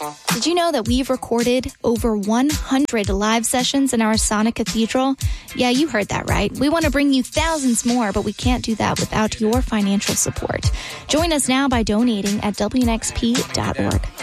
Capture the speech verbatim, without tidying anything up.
Did you know that we've recorded over one hundred live sessions in our Sonic Cathedral? Yeah, you heard that right. We want to bring you thousands more, but we can't do that without your financial support. Join us now by donating at W N X P dot org.